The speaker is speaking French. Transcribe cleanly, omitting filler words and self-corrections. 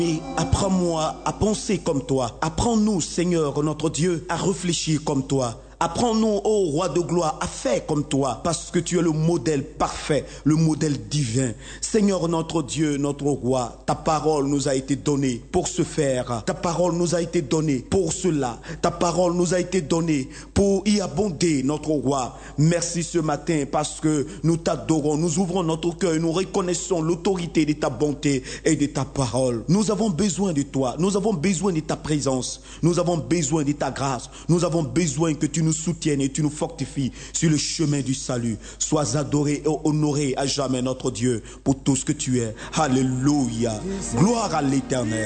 Apprends-moi à penser comme toi. Apprends-nous, Seigneur, notre Dieu, à réfléchir comme toi. Apprends-nous, ô roi de gloire, à faire comme toi, parce que tu es le modèle parfait, le modèle divin. Seigneur, notre Dieu, notre roi, ta parole nous a été donnée pour ce faire. Ta parole nous a été donnée pour cela. Ta parole nous a été donnée pour y abonder, notre roi. Merci ce matin parce que nous t'adorons, nous ouvrons notre cœur et nous reconnaissons l'autorité de ta bonté et de ta parole. Nous avons besoin de toi, nous avons besoin de ta présence, nous avons besoin de ta grâce, nous avons besoin que tu nous soutiennes et tu nous fortifies sur le chemin du salut. Sois adoré et honoré à jamais, notre Dieu, pour tout ce que tu es. Alléluia. Gloire à l'Éternel.